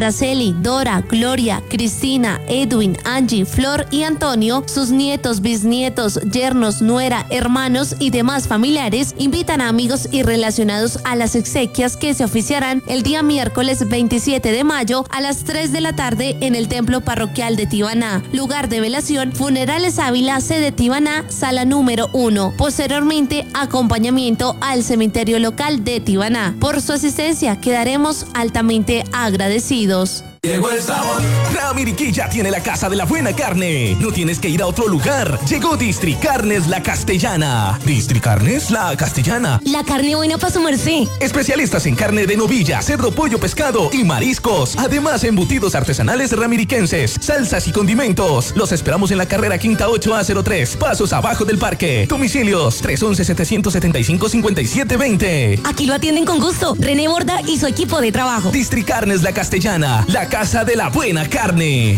Araceli, Dora, Gloria, Cristina, Edwin, Angie, Flor y Antonio, sus nietos, bisnietos, yernos, nuera, hermanos y demás familiares invitan a amigos y relacionados a las exequias que se oficiarán el día miércoles 27 de mayo a las 3 de la tarde en el Templo Parroquial de Tibaná. Lugar de velación, Funerales Ávila, sede Tibaná, sala número 1. Posteriormente, acompañamiento al cementerio local de Tibaná. Por su asistencia quedaremos altamente agradecidos. Llegó el sabor. Ramiriquí ya tiene la casa de la buena carne. No tienes que ir a otro lugar. Llegó Districarnes La Castellana. ¿Districarnes La Castellana? La carne buena para su merced. Especialistas en carne de novilla, cerdo, pollo, pescado y mariscos. Además, embutidos artesanales ramiriquenses, salsas y condimentos. Los esperamos en la carrera Quinta 8A03, pasos abajo del parque. Domicilios 311-755-5720. Aquí lo atienden con gusto. René Borda y su equipo de trabajo. Districarnes La Castellana, la casa de la buena carne.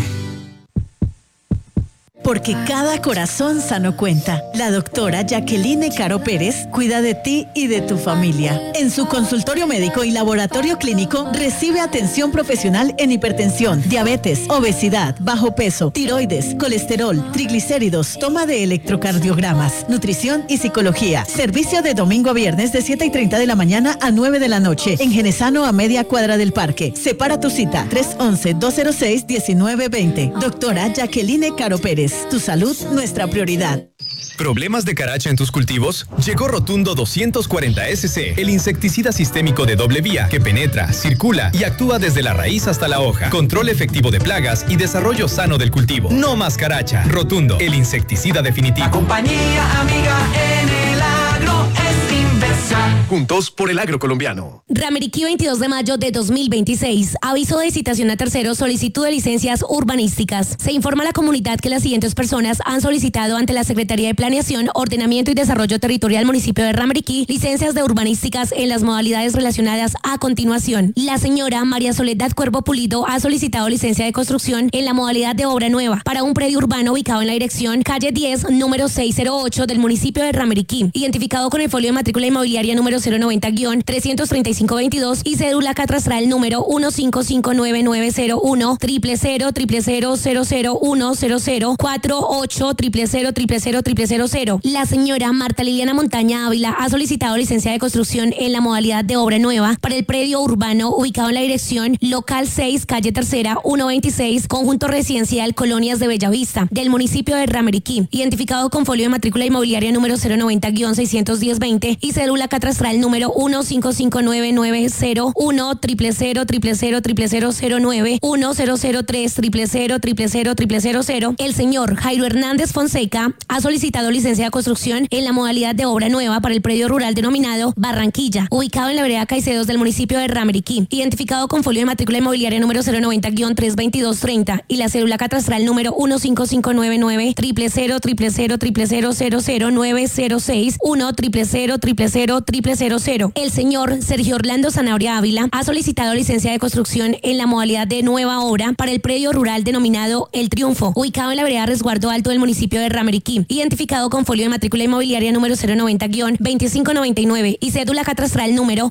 Porque cada corazón sano cuenta. La doctora Jacqueline Caro Pérez cuida de ti y de tu familia. En su consultorio médico y laboratorio clínico recibe atención profesional en hipertensión, diabetes, obesidad, bajo peso, tiroides, colesterol, triglicéridos, toma de electrocardiogramas, nutrición y psicología. Servicio de domingo a viernes de 7:30 de la mañana a 9 de la noche. En Genesano a media cuadra del parque. Separa tu cita 311-206-1920. Doctora Jacqueline Caro Pérez. Tu salud, nuestra prioridad. ¿Problemas de caracha en tus cultivos? Llegó Rotundo 240SC, el insecticida sistémico de doble vía que penetra, circula y actúa desde la raíz hasta la hoja. Control efectivo de plagas y desarrollo sano del cultivo. No más caracha. Rotundo, el insecticida definitivo. La compañía amiga en el agro es Inversa. Juntos por el agro colombiano. Ramiriquí 22 de mayo de 2026. Aviso de citación a terceros, solicitud de licencias urbanísticas. Se informa a la comunidad que las siguientes personas han solicitado ante la Secretaría de Planeación, Ordenamiento y Desarrollo Territorial Municipio de Ramiriquí licencias de urbanísticas en las modalidades relacionadas a continuación. La señora María Soledad Cuervo Pulido ha solicitado licencia de construcción en la modalidad de obra nueva para un predio urbano ubicado en la dirección calle 10, número 608 del municipio de Ramiriquí, identificado con el folio de matrícula inmobiliaria número 090-33522 y cédula catastral número 1559901 00000010048 La señora Marta Liliana Montaña Ávila ha solicitado licencia de construcción en la modalidad de obra nueva para el predio urbano ubicado en la dirección local 6, calle Tercera, 126, conjunto residencial Colonias de Bellavista, del municipio de Ramiriquí, identificado con folio de matrícula inmobiliaria número 090-61020 y cédula catastral número 1559901003000091003000000. El señor Jairo Hernández Fonseca ha solicitado licencia de construcción en la modalidad de obra nueva para el predio rural denominado Barranquilla, ubicado en la vereda Caicedos del municipio de Ramiriquí, identificado con folio de matrícula inmobiliaria número 090-32230 y la cédula catastral número 155990000090610000000. El señor Sergio Orlando Zanabria Ávila ha solicitado licencia de construcción en la modalidad de nueva obra para el predio rural denominado El Triunfo, ubicado en la vereda Resguardo Alto del municipio de Ramiriquí, identificado con folio de matrícula inmobiliaria número 090-2599 y cédula catastral número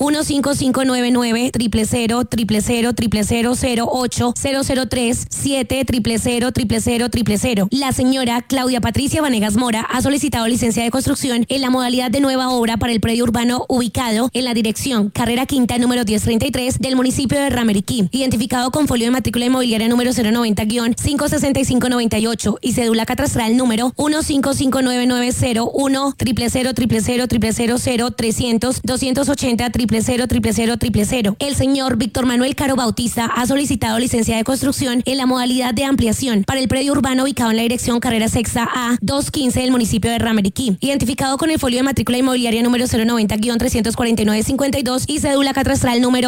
155990000080037000000. La señora Claudia Patricia Vanegas Mora ha solicitado licencia de construcción en la modalidad de nueva obra para el predio urbano ubicado en la dirección Carrera Quinta número 1033 del municipio de Ramiriquí, identificado con folio de matrícula inmobiliaria número 090-56598 y cédula catastral número 155990100000300-280-0000000. El señor Víctor Manuel Caro Bautista ha solicitado licencia de construcción en la modalidad de ampliación para el predio urbano ubicado en la dirección Carrera Sexta A 215 del municipio de Ramiriquí, identificado con el folio de matrícula inmobiliaria número 090-34952 y cédula catastral número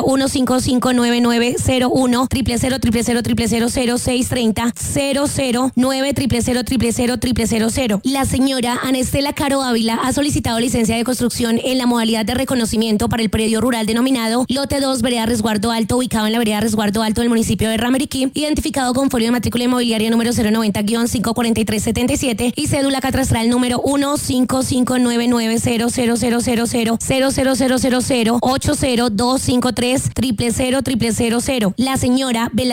1559901000006300009000000. La señora Anestela Caro Ávila ha solicitado licencia de construcción en la modalidad de reconocimiento para el predio rural denominado Lote 2, vereda Resguardo Alto, ubicado en la vereda Resguardo Alto del municipio de Ramiriquí, identificado con folio de matrícula inmobiliaria número 090-54377 y cédula catastral número 15599000000080253000000. La señora